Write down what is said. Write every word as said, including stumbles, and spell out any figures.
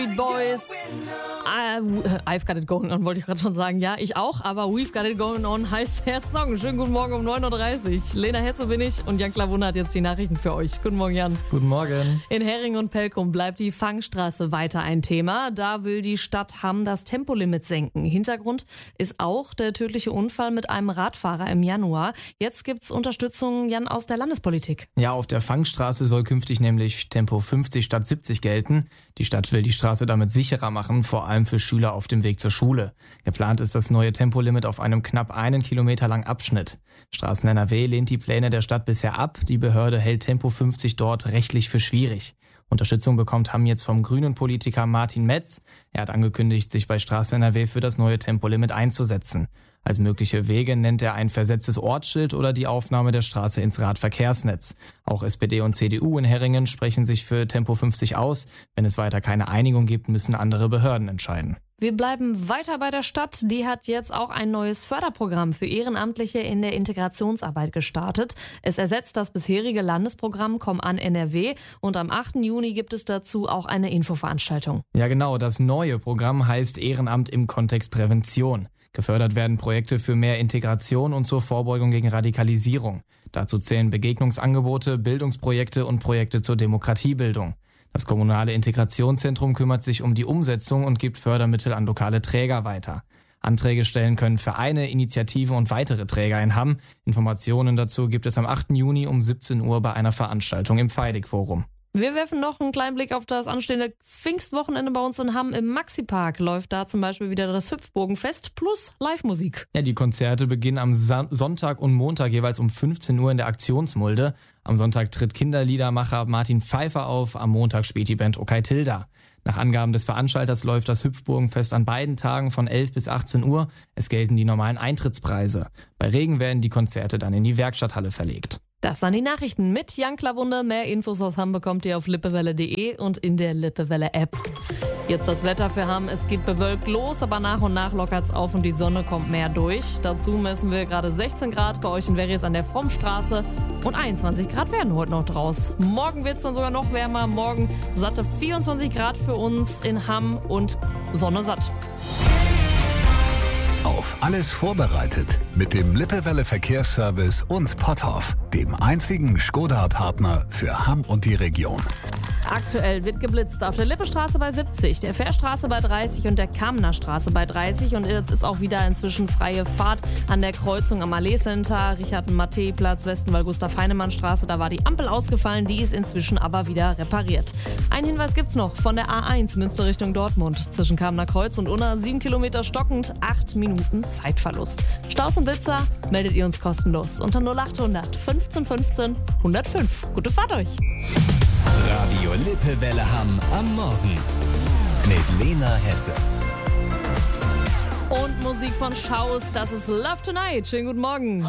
Boys. Uh, I've got it going on, wollte ich gerade schon sagen. Ja, ich auch, aber We've got it going on heißt der Song. Schönen guten Morgen um neun Uhr dreißig. Lena Hesse bin ich und Jan Klawunde hat jetzt die Nachrichten für euch. Guten Morgen, Jan. Guten Morgen. In Hering und Pelkum bleibt die Fangstraße weiter ein Thema. Da will die Stadt Hamm das Tempolimit senken. Hintergrund ist auch der tödliche Unfall mit einem Radfahrer im Januar. Jetzt gibt's Unterstützung, Jan, aus der Landespolitik. Ja, auf der Fangstraße soll künftig nämlich Tempo fünfzig statt siebzig gelten. Die Stadt will die Straße damit sicherer machen, vor allem für Schüler auf dem Weg zur Schule. Geplant ist das neue Tempolimit auf einem knapp einen Kilometer langen Abschnitt. Straßen N R W lehnt die Pläne der Stadt bisher ab. Die Behörde hält Tempo fünfzig dort rechtlich für schwierig. Unterstützung bekommt Hamm jetzt vom grünen Politiker Martin Metz. Er hat angekündigt, sich bei Straßen N R W für das neue Tempolimit einzusetzen. Als mögliche Wege nennt er ein versetztes Ortsschild oder die Aufnahme der Straße ins Radverkehrsnetz. Auch S P D und C D U in Heringen sprechen sich für Tempo fünfzig aus. Wenn es weiter keine Einigung gibt, müssen andere Behörden entscheiden. Wir bleiben weiter bei der Stadt. Die hat jetzt auch ein neues Förderprogramm für Ehrenamtliche in der Integrationsarbeit gestartet. Es ersetzt das bisherige Landesprogramm Komm an N R W und am achten Juni gibt es dazu auch eine Infoveranstaltung. Ja genau, das neue Programm heißt Ehrenamt im Kontext Prävention. Gefördert werden Projekte für mehr Integration und zur Vorbeugung gegen Radikalisierung. Dazu zählen Begegnungsangebote, Bildungsprojekte und Projekte zur Demokratiebildung. Das kommunale Integrationszentrum kümmert sich um die Umsetzung und gibt Fördermittel an lokale Träger weiter. Anträge stellen können Vereine, Initiativen und weitere Träger in Hamm. Informationen dazu gibt es am achten Juni um siebzehn Uhr bei einer Veranstaltung im Feidig-Forum. Wir werfen noch einen kleinen Blick auf das anstehende Pfingstwochenende bei uns in Hamm. Im Maxi-Park läuft da zum Beispiel wieder das Hüpfburgenfest plus Live-Musik. Ja, die Konzerte beginnen am Sa- Sonntag und Montag jeweils um fünfzehn Uhr in der Aktionsmulde. Am Sonntag tritt Kinderliedermacher Martin Pfeiffer auf, am Montag spielt die Band Okay Tilda. Nach Angaben des Veranstalters läuft das Hüpfburgenfest an beiden Tagen von elf bis achtzehn Uhr. Es gelten die normalen Eintrittspreise. Bei Regen werden die Konzerte dann in die Werkstatthalle verlegt. Das waren die Nachrichten mit Jan Klawunde. Mehr Infos aus Hamm bekommt ihr auf lippewelle punkt de und in der Lippewelle-App. Jetzt das Wetter für Hamm. Es geht bewölkt los, aber nach und nach lockert's auf und die Sonne kommt mehr durch. Dazu messen wir gerade sechzehn Grad bei euch in Werries an der Frommstraße und einundzwanzig Grad werden heute noch draus. Morgen wird's dann sogar noch wärmer. Morgen satte vierundzwanzig Grad für uns in Hamm und Sonne satt. Auf alles vorbereitet mit dem Lippewelle Verkehrsservice und Potthoff, dem einzigen Skoda-Partner für Hamm und die Region. Aktuell wird geblitzt auf der Lippestraße bei siebzig, der Fährstraße bei dreißig und der Kamener Straße bei dreißig. Und jetzt ist auch wieder inzwischen freie Fahrt an der Kreuzung am Allee-Center, Richard-Mattei-Platz, Westenwald-Gustav-Heinemann-Straße. Da war die Ampel ausgefallen, die ist inzwischen aber wieder repariert. Ein Hinweis gibt's noch von der A eins Münster Richtung Dortmund. Zwischen Kamener Kreuz und Unna sieben Kilometer stockend, acht Minuten Zeitverlust. Staus und Blitzer meldet ihr uns kostenlos unter null achthundert fünfzehn fünfzehn hundertfünf. Gute Fahrt euch! Radio Lippewelle Hamm am Morgen mit Lena Hesse. Und Musik von Schaus, das ist Love Tonight. Schönen guten Morgen.